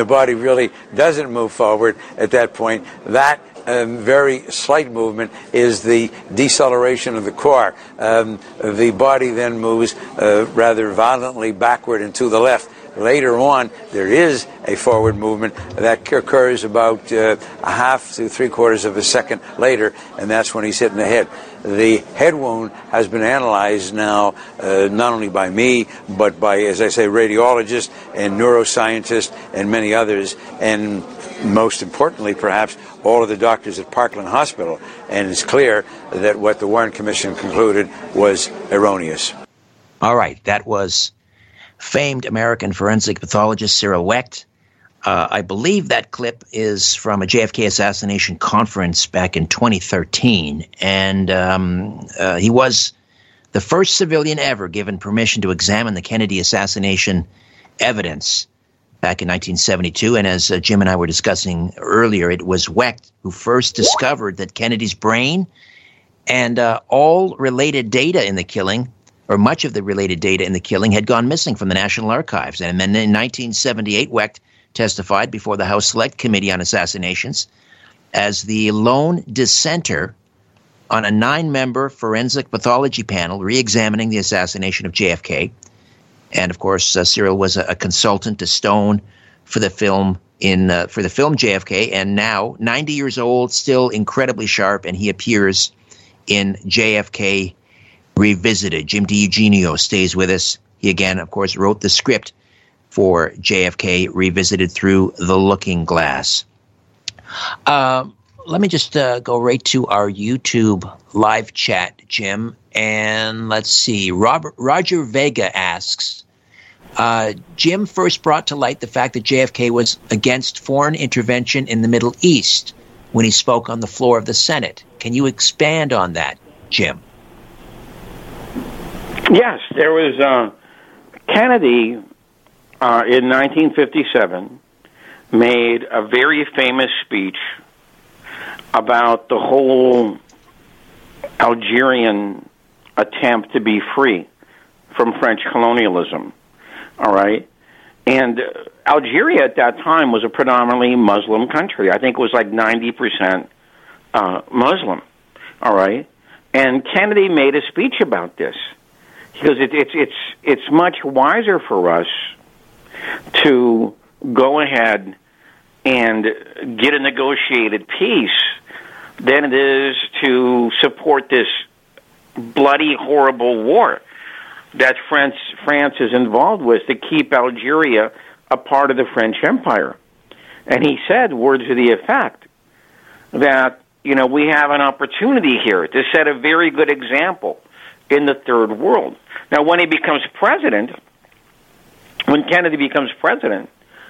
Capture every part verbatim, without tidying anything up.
body really doesn't move forward at that point. That Um, very slight movement is the deceleration of the core. Um, the body then moves uh, rather violently backward and to the left. Later on, there is a forward movement that occurs about uh, a half to three quarters of a second later, and that's when he's hit in the head. The head wound has been analyzed now, uh, not only by me, but by, as I say, radiologists and neuroscientists and many others, and most importantly, perhaps, all of the doctors at Parkland Hospital. And it's clear that what the Warren Commission concluded was erroneous. All right, that was famed American forensic pathologist Cyril Wecht. Uh, I believe that clip is from a J F K assassination conference back in twenty thirteen, and um, uh, he was the first civilian ever given permission to examine the Kennedy assassination evidence back in nineteen seventy-two. And as uh, Jim and I were discussing earlier, it was Wecht who first discovered that Kennedy's brain and uh, all related data in the killing, or much of the related data in the killing, had gone missing from the National Archives. And then in nineteen seventy-eight, Wecht testified before the House Select Committee on Assassinations as the lone dissenter on a nine-member forensic pathology panel re-examining the assassination of J F K. And, of course, uh, Cyril was a, a consultant to Stone for the film in uh, for the film J F K, and now ninety years old, still incredibly sharp, and he appears in J F K Revisited. Jim DiEugenio stays with us. He, again, of course, wrote the script for J F K Revisited through The Looking Glass. Uh, let me just uh, go right to our YouTube live chat, Jim. And let's see. Robert, Roger Vega asks, uh, Jim first brought to light the fact that J F K was against foreign intervention in the Middle East when he spoke on the floor of the Senate. Can you expand on that, Jim? Yes, there was uh, Kennedy uh, in nineteen fifty-seven made a very famous speech about the whole Algerian attempt to be free from French colonialism, all right? And Algeria at that time was a predominantly Muslim country. I think it was like ninety percent uh, Muslim, all right? And Kennedy made a speech about this. Because it, it's it's it's much wiser for us to go ahead and get a negotiated peace than it is to support this bloody, horrible war that France France is involved with to keep Algeria a part of the French Empire. And he said words to the effect that, you know, we have an opportunity here to set a very good example in the third world. Now, when he becomes president, when Kennedy becomes president,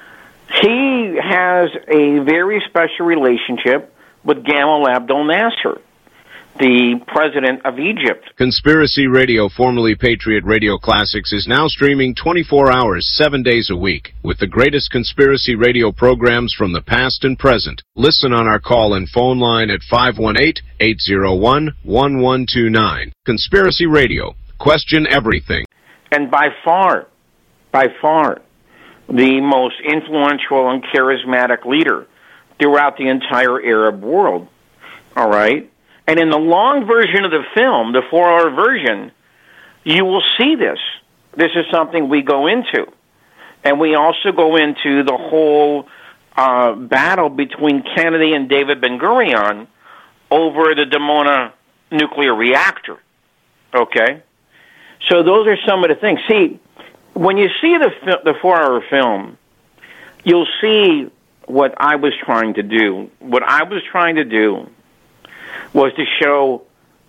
he has a very special relationship with Gamal Abdel Nasser, the president of Egypt. Conspiracy Radio, formerly Patriot Radio Classics, is now streaming twenty-four hours, seven days a week, with the greatest conspiracy radio programs from the past and present. Listen on our call and phone line at five one eight, eight zero one, one one two nine. Conspiracy Radio. Question everything. And by far, by far, the most influential and charismatic leader throughout the entire Arab world. All right? And in the long version of the film, the four-hour version, you will see this. This is something we go into. And we also go into the whole uh, battle between Kennedy and David Ben-Gurion over the Dimona nuclear reactor. Okay? So those are some of the things. See, when you see the fi- the four-hour film, you'll see what I was trying to do. What I was trying to do was to show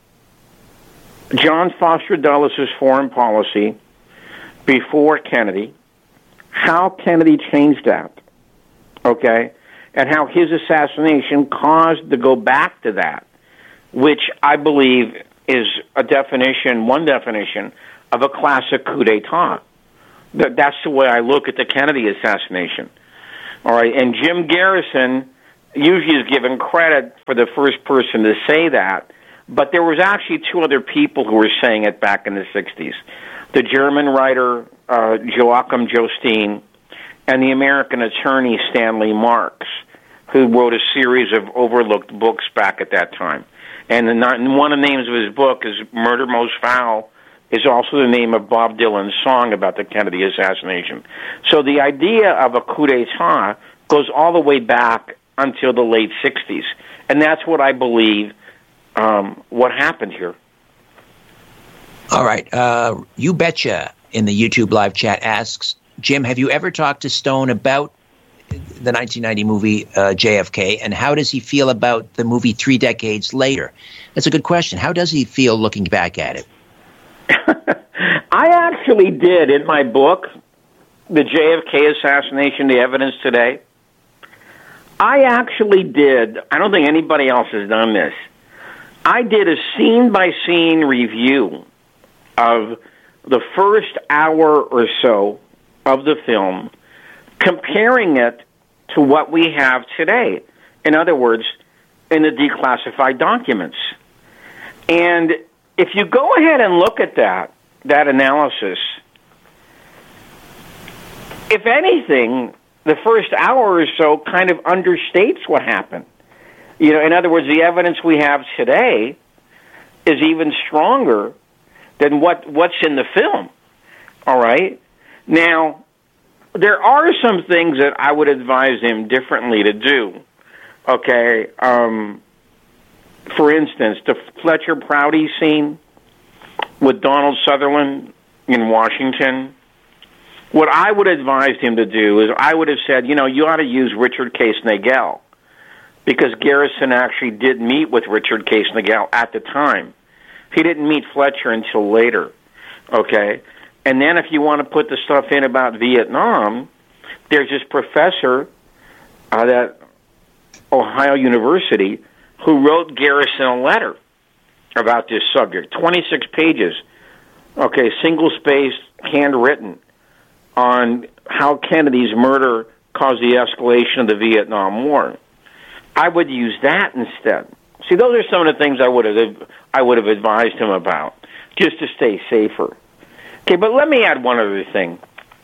John Foster Dulles' foreign policy before Kennedy, how Kennedy changed that, okay, and how his assassination caused to go back to that, which I believe is a definition, one definition, of a classic coup d'etat. That's the way I look at the Kennedy assassination. All right, and Jim Garrison usually is given credit for the first person to say that, but there was actually two other people who were saying it back in the sixties. The German writer uh, Joachim Jostin and the American attorney Stanley Marks, who wrote a series of overlooked books back at that time. And the, one of the names of his book is Murder Most Foul, is also the name of Bob Dylan's song about the Kennedy assassination. So the idea of a coup d'etat goes all the way back until the late sixties. And that's what I believe um, what happened here. All right. Uh, you Betcha in the YouTube live chat asks, Jim, have you ever talked to Stone about the nineteen ninety movie uh, J F K, and how does he feel about the movie three decades later? That's a good question. How does he feel looking back at it? I actually did in my book, The J F K Assassination, The Evidence Today. I actually did, I don't think anybody else has done this, I did a scene-by-scene review of the first hour or so of the film, comparing it to what we have today. In other words, in the declassified documents. And if you go ahead and look at that, that analysis, if anything, the first hour or so kind of understates what happened. You know, in other words, the evidence we have today is even stronger than what, what's in the film. All right? Now, there are some things that I would advise him differently to do. Okay? Um, for instance, the Fletcher Prouty scene with Donald Sutherland in Washington. What I would advise him to do is I would have said, you know, you ought to use Richard Case Nagel, because Garrison actually did meet with Richard Case Nagel at the time. He didn't meet Fletcher until later, okay? And then if you want to put the stuff in about Vietnam, there's this professor uh, at Ohio University who wrote Garrison a letter about this subject, twenty-six pages, okay, single-spaced, handwritten, on how Kennedy's murder caused the escalation of the Vietnam War. I would use that instead. See, those are some of the things I would have I would have advised him about, just to stay safer. Okay, but let me add one other thing.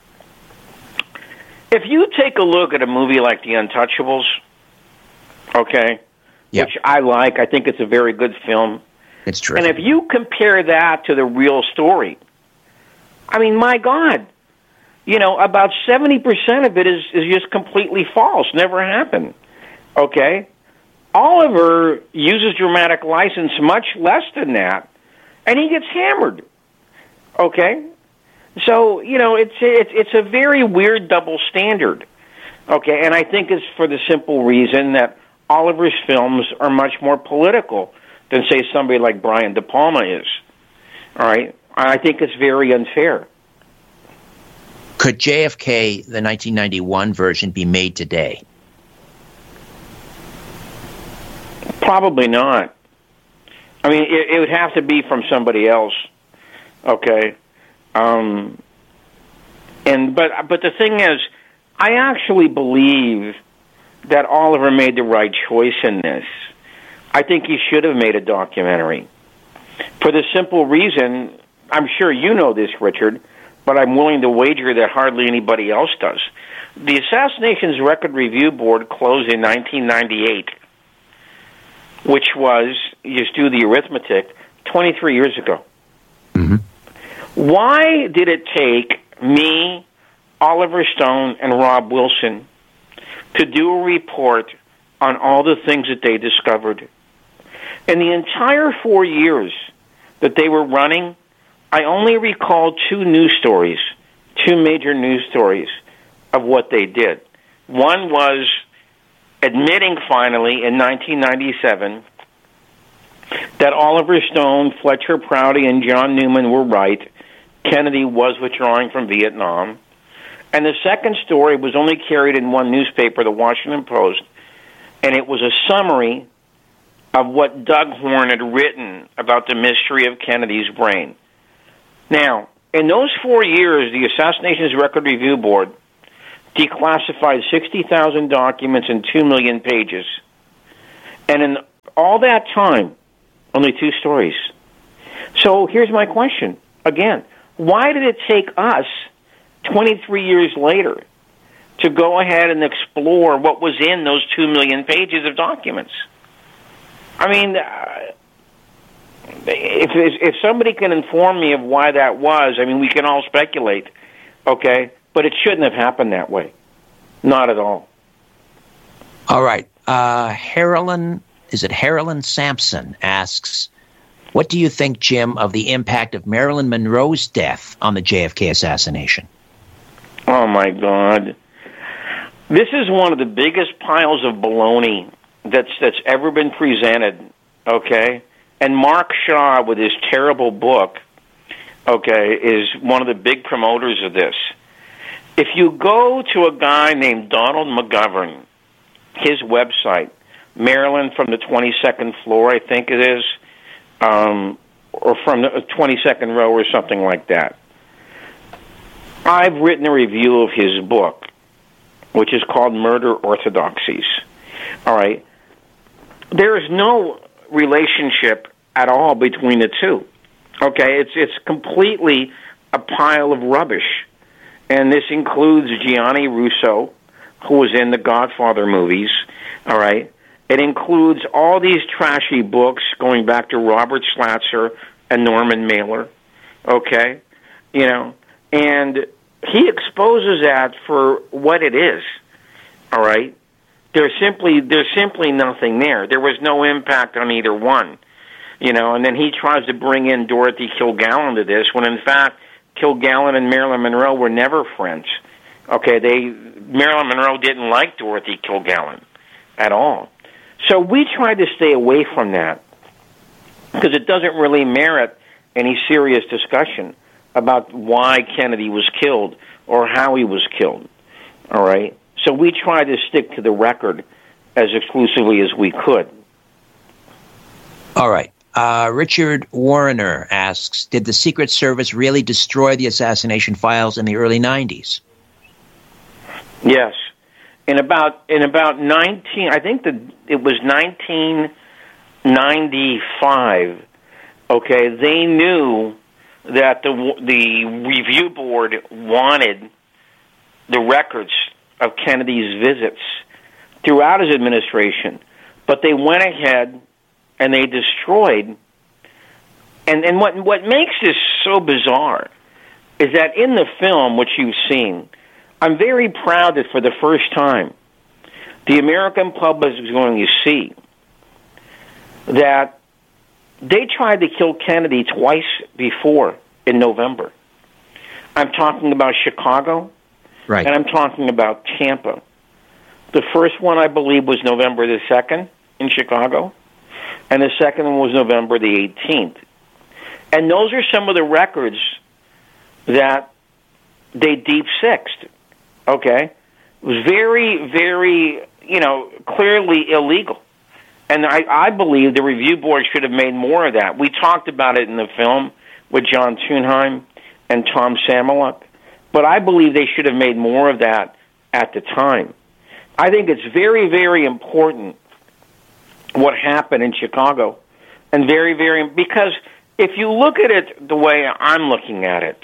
If you take a look at a movie like The Untouchables, okay, yep. which I like, I think it's a very good film. It's true. And if you compare that to the real story, I mean, my God, you know, about seventy percent of it is, is just completely false, never happened, okay? Oliver uses dramatic license much less than that, and he gets hammered, okay? So, you know, it's, it's, it's a very weird double standard, okay? And I think it's for the simple reason that Oliver's films are much more political than, say, somebody like Brian De Palma is, all right? I think it's very unfair. Could J F K, the nineteen ninety-one version, be made today? Probably not. I mean, it, it would have to be from somebody else, okay? Um, and but but the thing is, I actually believe that Oliver made the right choice in this. I think he should have made a documentary. For the simple reason, I'm sure you know this, Richard, but I'm willing to wager that hardly anybody else does. The Assassinations Record Review Board closed in nineteen ninety-eight, which was, you just do the arithmetic, twenty-three years ago. Mm-hmm. Why did it take me, Oliver Stone, and Rob Wilson to do a report on all the things that they discovered? In the entire four years that they were running, I only recall two news stories, two major news stories of what they did. One was admitting finally in nineteen ninety-seven that Oliver Stone, Fletcher Prouty, and John Newman were right. Kennedy was withdrawing from Vietnam. And the second story was only carried in one newspaper, the Washington Post, and it was a summary of what Doug Horne had written about the mystery of Kennedy's brain. Now, in those four years, the Assassinations Record Review Board declassified sixty thousand documents and two million pages. And in all that time, only two stories. So here's my question. Again, why did it take us, twenty-three years later, to go ahead and explore what was in those two million pages of documents. I mean, uh, if, if somebody can inform me of why that was, I mean, we can all speculate, okay? But it shouldn't have happened that way. Not at all. All right. Uh, Harlan, is it Harlan Sampson asks, what do you think, Jim, of the impact of Marilyn Monroe's death on the J F K assassination? Oh, my God. This is one of the biggest piles of baloney that's that's ever been presented, okay? And Mark Shaw, with his terrible book, okay, is one of the big promoters of this. If you go to a guy named Donald McGovern, his website, Maryland from the twenty-second floor, I think it is, um, or from the twenty-second row or something like that. I've written a review of his book, which is called Murder Orthodoxies. All right. There is no relationship at all between the two. Okay? It's it's completely a pile of rubbish. And this includes Gianni Russo, who was in the Godfather movies. All right? It includes all these trashy books going back to Robert Schlatzer and Norman Mailer. Okay? You know, and he exposes that for what it is. All right? There's simply there's simply nothing there. There was no impact on either one. You know, and then he tries to bring in Dorothy Kilgallen to this, when in fact Kilgallen and Marilyn Monroe were never friends. Okay, they Marilyn Monroe didn't like Dorothy Kilgallen at all. So we tried to stay away from that because it doesn't really merit any serious discussion about why Kennedy was killed or how he was killed. All right? So we tried to stick to the record as exclusively as we could. All right. Uh, Richard Warrener asks, did the Secret Service really destroy the assassination files in the early nineties? Yes. In about in about nineteen, I think that it was nineteen ninety-five. Okay, they knew that the the review board wanted the records of Kennedy's visits throughout his administration, but they went ahead and they destroyed. And and what what makes this so bizarre is that in the film, which you've seen, I'm very proud that for the first time, the American public is going to see that they tried to kill Kennedy twice before in November. I'm talking about Chicago, right, and I'm talking about Tampa. The first one, I believe, was November the second in Chicago, and the second one was November the eighteenth. And those are some of the records that they deep-sixed, okay? It was very, very, you know, clearly illegal. And I, I believe the review board should have made more of that. We talked about it in the film with John Thunheim and Tom Samoluk, but I believe they should have made more of that at the time. I think it's very, very important what happened in Chicago, and very, very, because if you look at it the way I'm looking at it,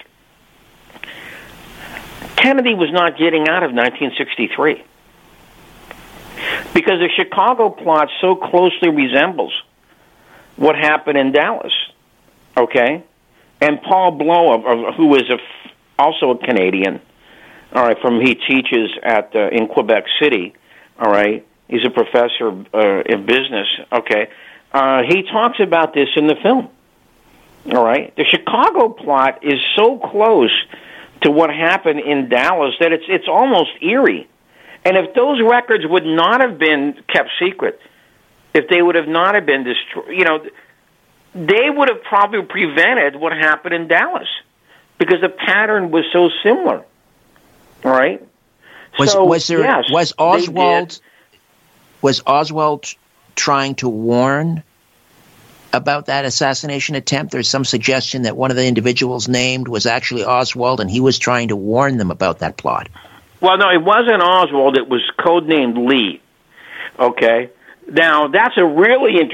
Kennedy was not getting out of nineteen sixty-three. Because the Chicago plot so closely resembles what happened in Dallas, okay? And Paul Blow, who is a, also a Canadian, all right, from he teaches at uh, in Quebec City, all right? He's a professor uh, in business, okay? Uh, he talks about this in the film, all right? The Chicago plot is so close to what happened in Dallas that it's it's almost eerie. And if those records would not have been kept secret, if they would have not have been destroyed, you know, they would have probably prevented what happened in Dallas because the pattern was so similar. All right. Was so, was there yes, was Oswald was Oswald trying to warn about that assassination attempt? There's some suggestion that one of the individuals named was actually Oswald, and he was trying to warn them about that plot. Well, no, it wasn't Oswald. It was codenamed Lee. Okay? Now, that's a really interesting